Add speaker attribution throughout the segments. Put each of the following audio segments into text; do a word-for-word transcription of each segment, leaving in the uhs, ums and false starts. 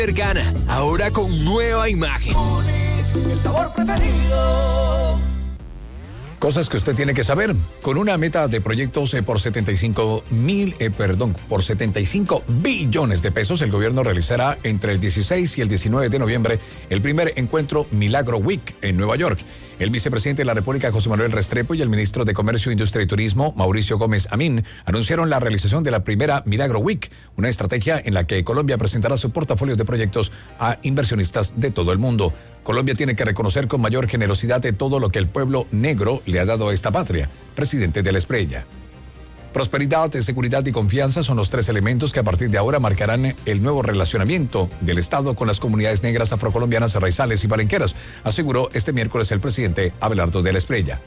Speaker 1: Cercana, ahora con nueva imagen.
Speaker 2: El sabor preferido.
Speaker 3: Cosas que usted tiene que saber. Con una meta de proyectos eh, por setenta y cinco mil, eh, perdón, por setenta y cinco billones de pesos, el gobierno realizará entre el dieciséis y el diecinueve de noviembre el primer encuentro Milagro Week en Nueva York. El vicepresidente de la República, José Manuel Restrepo, y el ministro de Comercio, Industria y Turismo, Mauricio Gómez Amín, anunciaron la realización de la primera Milagro Week, una estrategia en la que Colombia presentará su portafolio de proyectos a inversionistas de todo el mundo. Colombia tiene que reconocer con mayor generosidad de todo lo que el pueblo negro le ha dado a esta patria, presidente de la Espriella. Prosperidad, seguridad y confianza son los tres elementos que a partir de ahora marcarán el nuevo relacionamiento del Estado con las comunidades negras, afrocolombianas, raizales y palenqueras, aseguró este miércoles el presidente Abelardo de la Espriella.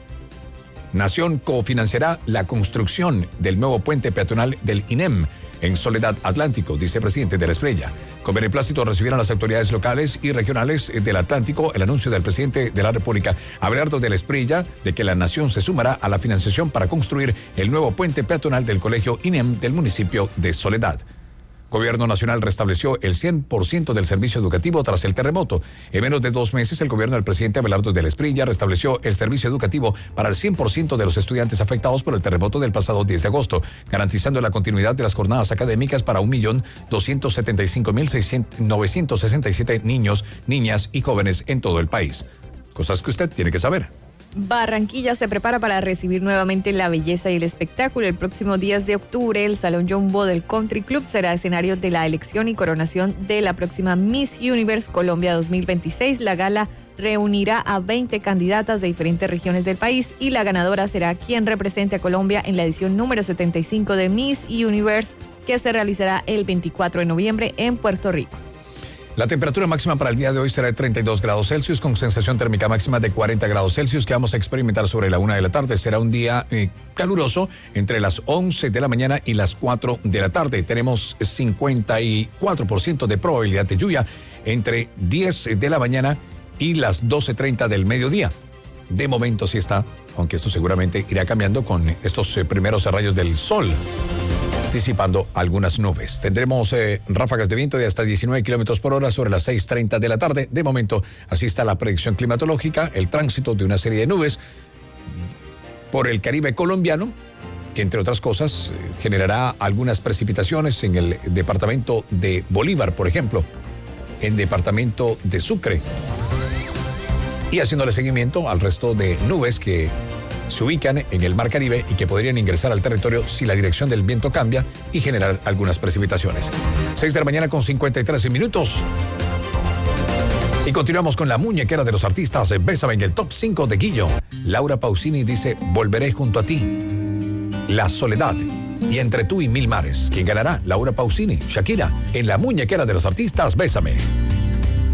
Speaker 3: Nación cofinanciará la construcción del nuevo puente peatonal del I N E M en Soledad Atlántico, dice el presidente de la Espriella. Con beneplácito recibieron las autoridades locales y regionales del Atlántico el anuncio del presidente de la República, Abelardo de la Espriella, de que la nación se sumará a la financiación para construir el nuevo puente peatonal del colegio I N E M del municipio de Soledad. Gobierno Nacional restableció el cien por ciento del servicio educativo tras el terremoto. En menos de dos meses, el gobierno del presidente Abelardo de la Espriella restableció el servicio educativo para el cien por ciento de los estudiantes afectados por el terremoto del pasado diez de agosto, garantizando la continuidad de las jornadas académicas para un millón doscientos setenta y cinco mil novecientos sesenta y siete niños, niñas y jóvenes en todo el país. Cosas que usted tiene que saber.
Speaker 4: Barranquilla se prepara para recibir nuevamente la belleza y el espectáculo. El próximo diez de octubre, el Salón Jumbo del Country Club será escenario de la elección y coronación de la próxima Miss Universe Colombia dos mil veintiséis. La gala reunirá a veinte candidatas de diferentes regiones del país y la ganadora será quien represente a Colombia en la edición número setenta y cinco de Miss Universe, que se realizará el veinticuatro de noviembre en Puerto Rico.
Speaker 3: La temperatura máxima para el día de hoy será de treinta y dos grados Celsius con sensación térmica máxima de cuarenta grados Celsius que vamos a experimentar sobre la una de la tarde. Será un día eh, caluroso entre las once de la mañana y las cuatro de la tarde. Tenemos cincuenta y cuatro por ciento de probabilidad de lluvia entre diez de la mañana y las doce treinta del mediodía. De momento sí está, aunque esto seguramente irá cambiando con estos eh, primeros rayos del sol, disipando algunas nubes. Tendremos eh, ráfagas de viento de hasta diecinueve kilómetros por hora sobre las seis treinta de la tarde. De momento, así está la predicción climatológica, el tránsito de una serie de nubes por el Caribe colombiano, que entre otras cosas eh, generará algunas precipitaciones en el departamento de Bolívar, por ejemplo, en departamento de Sucre, y haciéndole seguimiento al resto de nubes que se ubican en el Mar Caribe y que podrían ingresar al territorio si la dirección del viento cambia y generar algunas precipitaciones. seis de la mañana con cincuenta y tres minutos. Y continuamos con la muñequera de los artistas. Bésame en el top cinco de Guillo. Laura Pausini dice, volveré junto a ti. La soledad. Y entre tú y mil mares. ¿Quién ganará? Laura Pausini, Shakira, en la muñequera de los artistas. Bésame.